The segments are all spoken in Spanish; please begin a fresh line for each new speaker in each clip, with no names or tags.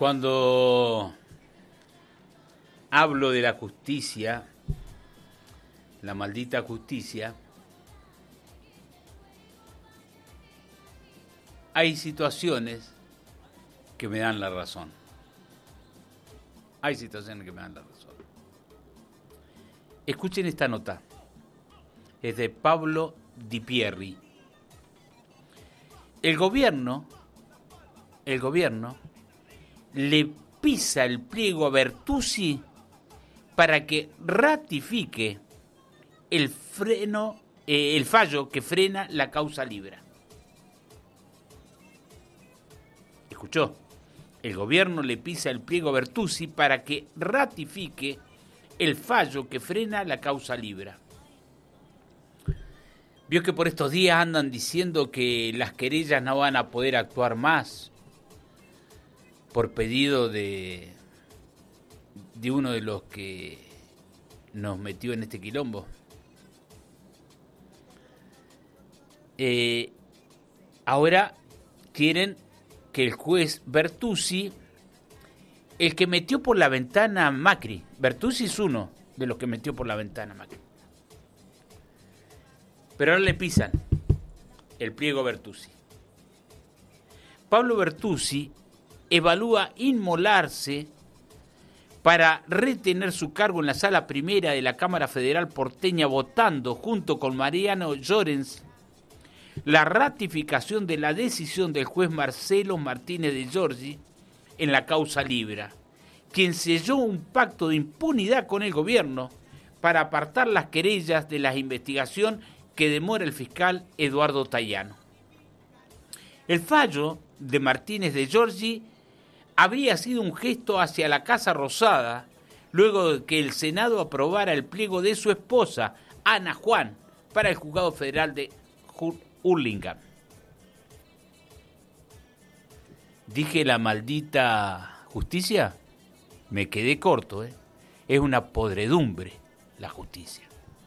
Cuando hablo de la justicia, la maldita justicia, hay situaciones que me dan la razón. Hay situaciones que me dan la razón. Escuchen esta nota. Es de Pablo Di Pierri. El gobierno le pisa el pliego a Bertuzzi para que ratifique el fallo que frena la causa Libra. ¿Escuchó? El gobierno le pisa el pliego a Bertuzzi para que ratifique el fallo que frena la causa Libra. Vio que por estos días andan diciendo que las querellas no van a poder actuar más por pedido de uno de los que nos metió en este quilombo. Ahora quieren que el juez Bertuzzi, el que metió por la ventana a Macri, Bertuzzi es uno de los que metió por la ventana a Macri, pero ahora le pisan el pliego Bertuzzi. Pablo Bertuzzi evalúa inmolarse para retener su cargo en la sala primera de la Cámara Federal porteña, votando junto con Mariano Llorens la ratificación de la decisión del juez Marcelo Martínez de Giorgi en la causa Libra, quien selló un pacto de impunidad con el gobierno para apartar las querellas de la investigación que demora el fiscal Eduardo Tayano. El fallo de Martínez de Giorgi habría sido un gesto hacia la Casa Rosada luego de que el Senado aprobara el pliego de su esposa, Ana Juan, para el Juzgado Federal de Hurlingham. ¿Dije la maldita justicia? Me quedé corto, ¿eh? Es una podredumbre la justicia.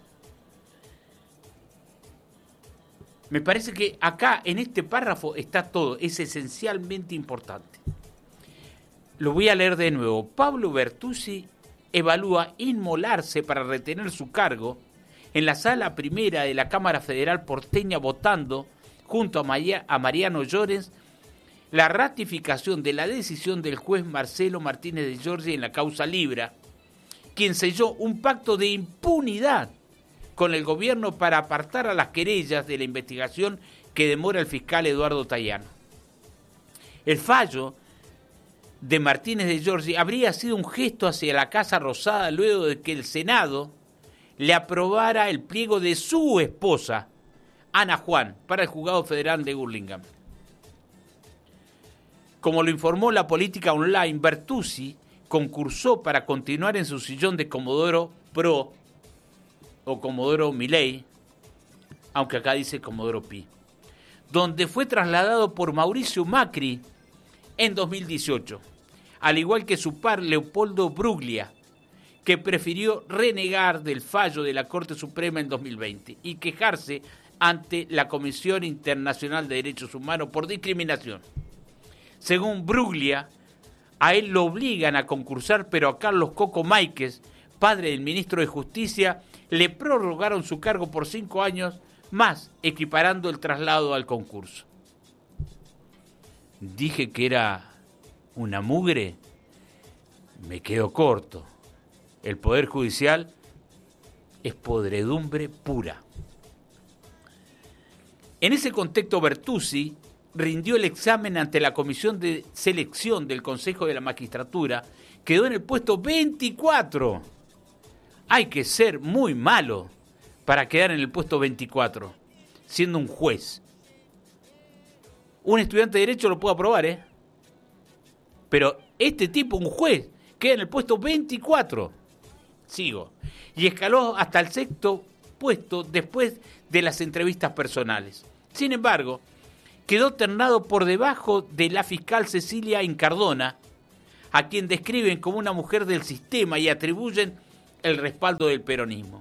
Me parece que acá, en este párrafo, está todo. Es esencialmente importante. Lo voy a leer de nuevo. Pablo Bertuzzi evalúa inmolarse para retener su cargo en la sala primera de la Cámara Federal porteña, votando junto a Mariano Llorens la ratificación de la decisión del juez Marcelo Martínez de Giorgi en la causa Libra, quien selló un pacto de impunidad con el gobierno para apartar a las querellas de la investigación que demora el fiscal Eduardo Tayano. El fallo de Martínez de Giorgi habría sido un gesto hacia la Casa Rosada luego de que el Senado le aprobara el pliego de su esposa, Ana Juan, para el Juzgado Federal de Hurlingham. Como lo informó la Política Online, Bertuzzi concursó para continuar en su sillón de Comodoro Pro o Comodoro Milei, aunque acá dice Comodoro Pi, donde fue trasladado por Mauricio Macri en 2018, al igual que su par Leopoldo Bruglia, que prefirió renegar del fallo de la Corte Suprema en 2020 y quejarse ante la Comisión Internacional de Derechos Humanos por discriminación. Según Bruglia, a él lo obligan a concursar, pero a Carlos Coco Máiquez, padre del ministro de Justicia, le prorrogaron su cargo por 5 años más, equiparando el traslado al concurso. Dije que era una mugre, me quedo corto. El Poder Judicial es podredumbre pura. En ese contexto, Bertuzzi rindió el examen ante la Comisión de Selección del Consejo de la Magistratura, quedó en el puesto 24. Hay que ser muy malo para quedar en el puesto 24, siendo un juez. Un estudiante de Derecho lo puede aprobar, ¿eh? Pero este tipo, un juez, queda en el puesto 24. Sigo. Y escaló hasta el 6º puesto después de las entrevistas personales. Sin embargo, quedó ternado por debajo de la fiscal Cecilia Incardona, a quien describen como una mujer del sistema y atribuyen el respaldo del peronismo.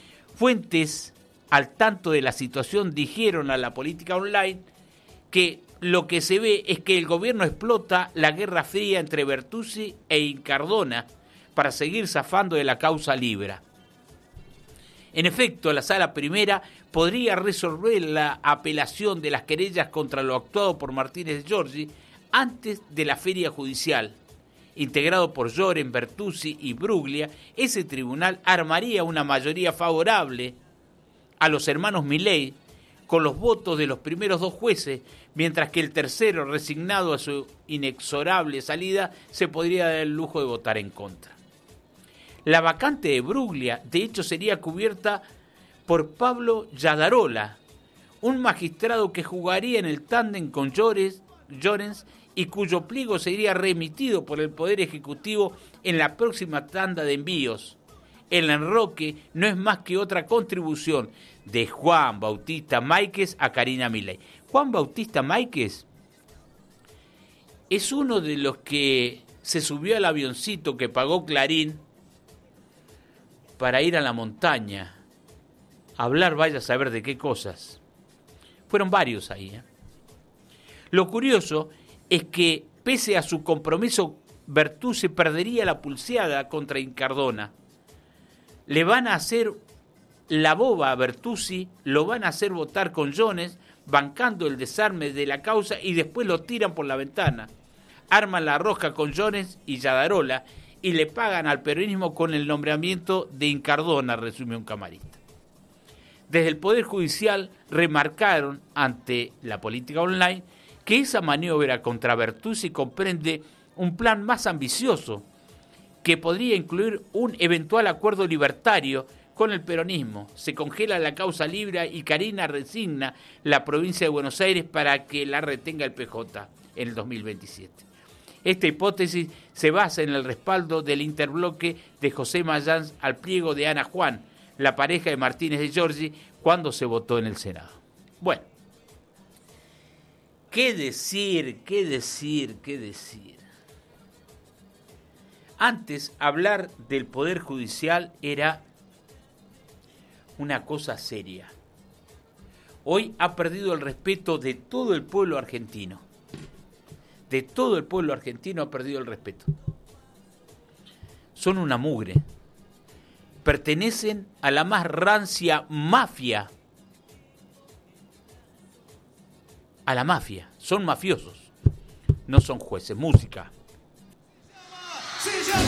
Fuentes al tanto de la situación dijeron a la Política Online que lo que se ve es que el gobierno explota la guerra fría entre Bertuzzi e Incardona para seguir zafando de la causa Libra. En efecto, la Sala Primera podría resolver la apelación de las querellas contra lo actuado por Martínez de Giorgi antes de la feria judicial. Integrado por Lloren, Bertuzzi y Bruglia, ese tribunal armaría una mayoría favorable a los hermanos Milei con los votos de los primeros dos jueces, mientras que el tercero, resignado a su inexorable salida, se podría dar el lujo de votar en contra. La vacante de Bruglia, de hecho, sería cubierta por Pablo Yadarola, un magistrado que jugaría en el tándem con Llorens y cuyo pliego sería remitido por el Poder Ejecutivo en la próxima tanda de envíos. El enroque no es más que otra contribución de Juan Bautista Máiquez a Karina Milei. Juan Bautista Máiquez es uno de los que se subió al avioncito que pagó Clarín para ir a la montaña, a hablar vaya a saber de qué cosas. Fueron varios ahí. Lo curioso es que, pese a su compromiso, Bertuzzi perdería la pulseada contra Incardona. Le van a hacer la boba a Bertuzzi, lo van a hacer votar con Jones, bancando el desarme de la causa y después lo tiran por la ventana. Arman la rosca con Jones y Yadarola y le pagan al peronismo con el nombramiento de Incardona, resume un camarista. Desde el Poder Judicial remarcaron ante la política online que esa maniobra contra Bertuzzi comprende un plan más ambicioso que podría incluir un eventual acuerdo libertario con el peronismo. Se congela la causa Libra y Karina resigna la provincia de Buenos Aires para que la retenga el PJ en el 2027. Esta hipótesis se basa en el respaldo del interbloque de José Mayans al pliego de Ana Juan, la pareja de Martínez de Giorgi, cuando se votó en el Senado. Bueno, ¿qué decir? Antes, hablar del Poder Judicial era una cosa seria. Hoy ha perdido el respeto de todo el pueblo argentino. De todo el pueblo argentino ha perdido el respeto. Son una mugre. Pertenecen a la más rancia mafia. A la mafia. Son mafiosos. No son jueces. Música.